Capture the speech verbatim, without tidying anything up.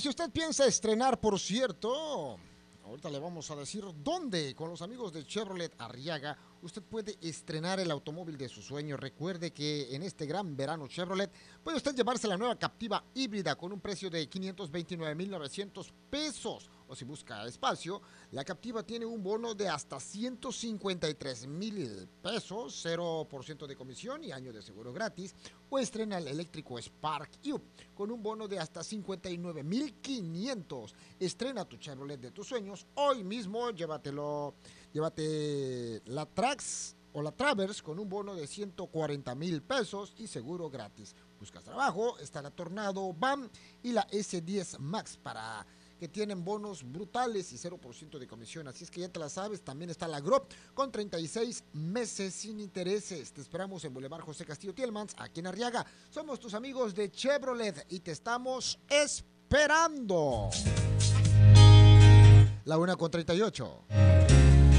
si usted piensa estrenar, por cierto, ahorita le vamos a decir dónde. Con los amigos de Chevrolet Arriaga, usted puede estrenar el automóvil de su sueño. Recuerde que en este gran verano Chevrolet puede usted llevarse la nueva Captiva híbrida con un precio de quinientos veintinueve mil novecientos pesos. O si busca espacio, la Captiva tiene un bono de hasta ciento cincuenta y tres mil pesos, cero por ciento de comisión y año de seguro gratis. O estrena el eléctrico Spark U con un bono de hasta cincuenta y nueve mil quinientos. Estrena tu Chevrolet de tus sueños hoy mismo. Llévatelo, llévate la Trax o la Traverse con un bono de ciento cuarenta mil pesos y seguro gratis. Buscas trabajo, está la Tornado B A M y la S diez Max para que tienen bonos brutales y cero por ciento de comisión. Así es que ya te la sabes. También está la Grop con treinta y seis meses sin intereses. Te esperamos en Boulevard José Castillo Tielmans, aquí en Arriaga. Somos tus amigos de Chevrolet y te estamos esperando. La una con treinta y ocho.